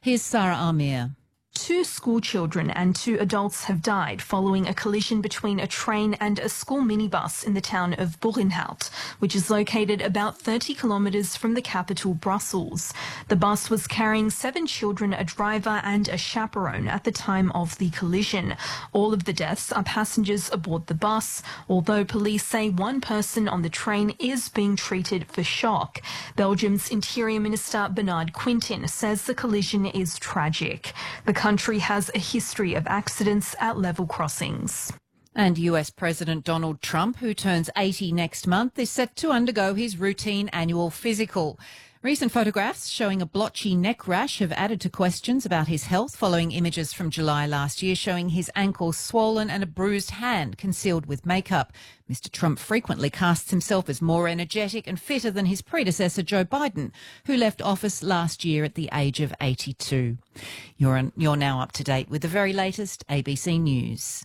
Here's Sarah Amir. 2 school children and 2 adults have died following a collision between a train and a school minibus in the town of Boerenhout, which is located about 30 kilometres from the capital, Brussels. The bus was carrying 7 children, a driver and a chaperone at the time of the collision. All of the deaths are passengers aboard the bus, although police say 1 person on the train is being treated for shock. Belgium's Interior Minister Bernard Quintin says the collision is tragic. The country has a history of accidents at level crossings. And US President Donald Trump, who turns 80 next month, is set to undergo his routine annual physical. Recent photographs showing a blotchy neck rash have added to questions about his health following images from July last year showing his ankle swollen and a bruised hand concealed with makeup. Mr. Trump frequently casts himself as more energetic and fitter than his predecessor Joe Biden, who left office last year at the age of 82. You're now up to date with the very latest ABC News.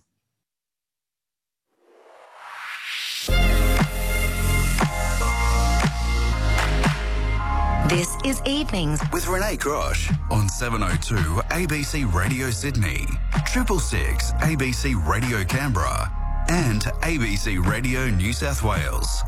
This is Evenings with Renee Grosh on 702 ABC Radio Sydney, 666 ABC Radio Canberra and ABC Radio New South Wales.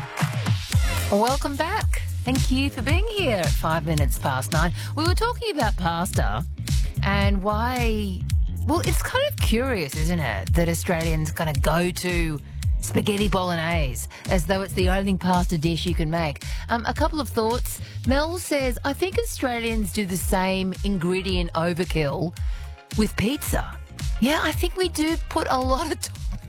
Welcome back. Thank you for being here at 5 minutes past 9. We were talking about pasta and why, well, it's kind of curious, isn't it, that Australians kind of go to spaghetti bolognese as though it's the only pasta dish you can make. A couple of thoughts. Mel says, I think Australians do the same ingredient overkill with pizza. Yeah, I think we do put a lot of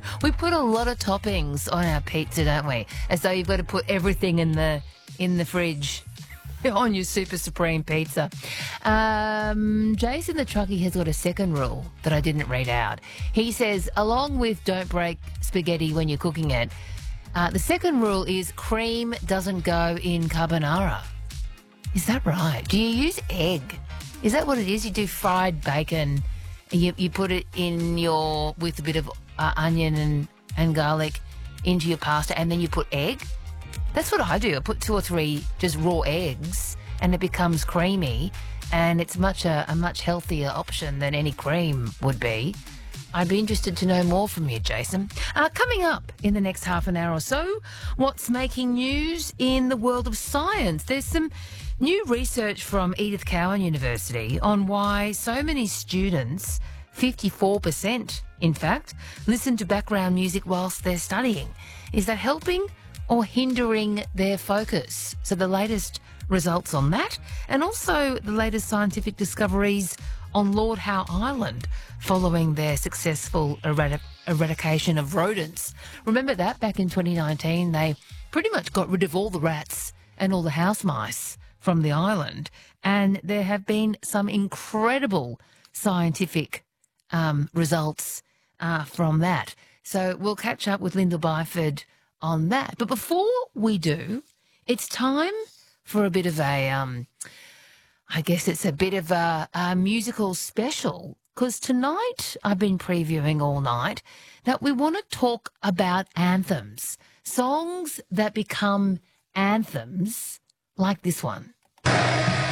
toppings on our pizza, don't we? As though you've got to put everything in the fridge on your Super Supreme pizza. Jason the truckie has got a second rule that I didn't read out. He says, along with don't break spaghetti when you're cooking it, the second rule is cream doesn't go in carbonara. Is that right? Do you use egg? Is that what it is? You do fried bacon, you put it in with a bit of onion and garlic into your pasta, and then you put egg? That's what I do. I put 2 or 3 just raw eggs and it becomes creamy, and it's a much healthier option than any cream would be. I'd be interested to know more from you, Jason. Coming up in the next half an hour or so, what's making news in the world of science? There's some new research from Edith Cowan University on why so many students, 54% in fact, listen to background music whilst they're studying. Is that helping or hindering their focus? So the latest results on that, and also the latest scientific discoveries on Lord Howe Island following their successful eradication of rodents. Remember that back in 2019, they pretty much got rid of all the rats and all the house mice from the island, and there have been some incredible scientific results from that. So we'll catch up with Lyndall Byford on that. But before we do, it's time for a bit of a, I guess it's a bit of a musical special, because tonight I've been previewing all night that we want to talk about anthems, songs that become anthems like this one.